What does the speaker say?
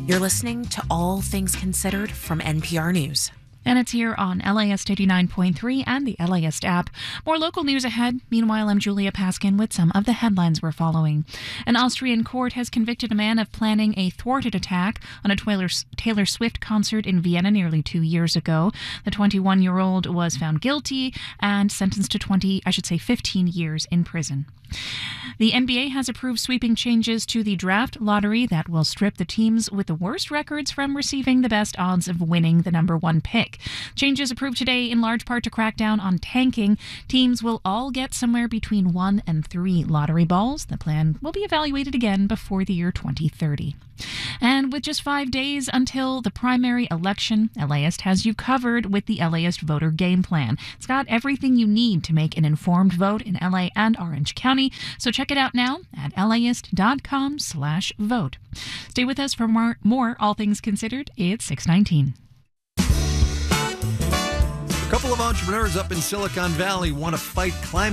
You're listening to All Things Considered from NPR News. And it's here on LAist 89.3 and the LAist app. More local news ahead. Meanwhile, I'm Julia Paskin with some of the headlines we're following. An Austrian court has convicted a man of planning a thwarted attack on a Taylor Swift concert in Vienna nearly 2 years ago. The 21-year-old was found guilty and sentenced to 15 years in prison. The NBA has approved sweeping changes to the draft lottery that will strip the teams with the worst records from receiving the best odds of winning the number one pick. Changes approved today in large part to crack down on tanking. Teams will all get somewhere between 1 and 3 lottery balls. The plan will be evaluated again before the year 2030. And with just 5 days until the primary election, LAist has you covered with the LAist Voter Game Plan. It's got everything you need to make an informed vote in LA and Orange County. So check it out now at laist.com/vote. Stay with us for more All Things Considered. It's 6:19. A couple of entrepreneurs up in Silicon Valley want to fight climate